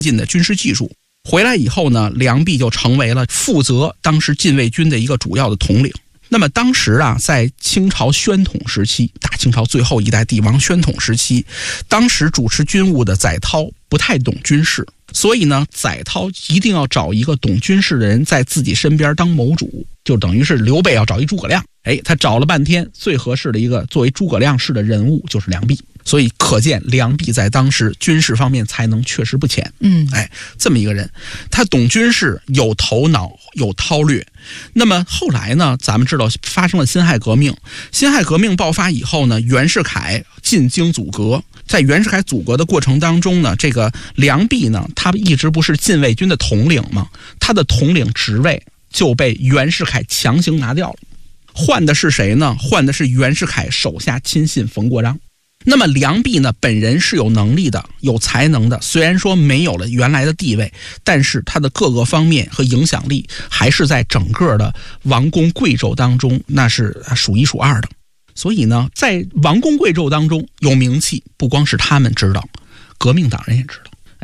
进的军事技术。回来以后呢，梁弼就成为了负责当时禁卫军的一个主要的统领。那么当时啊，在清朝宣统时期，大清朝最后一代帝王宣统时期，当时主持军务的载涛不太懂军事，所以呢，载涛一定要找一个懂军事的人在自己身边当谋主，就等于是刘备要找一诸葛亮。他找了半天，最合适的一个作为诸葛亮式的人物就是梁弼。所以可见梁弼在当时军事方面才能确实不浅。这么一个人，他懂军事，有头脑，有韬略。那么后来呢，咱们知道发生了辛亥革命。辛亥革命爆发以后呢，袁世凯进京阻隔。在袁世凯阻隔的过程当中呢，这个梁弼呢，他一直不是禁卫军的统领吗？他的统领职位就被袁世凯强行拿掉了。换的是谁呢？换的是袁世凯手下亲信冯国璋。那么梁弼呢，本人是有能力的，有才能的，虽然说没有了原来的地位，但是他的各个方面和影响力还是在整个的王公贵胄当中那是数一数二的。所以呢，在王公贵胄当中有名气，不光是他们知道，革命党人也知道。